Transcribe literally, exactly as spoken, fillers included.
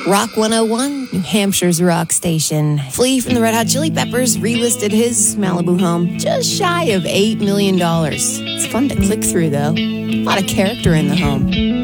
Rock one oh one, New Hampshire's rock station. Flea from the Red Hot Chili Peppers relisted his Malibu home just shy of eight million dollars. It's fun to click through, though. A lot of character in the home.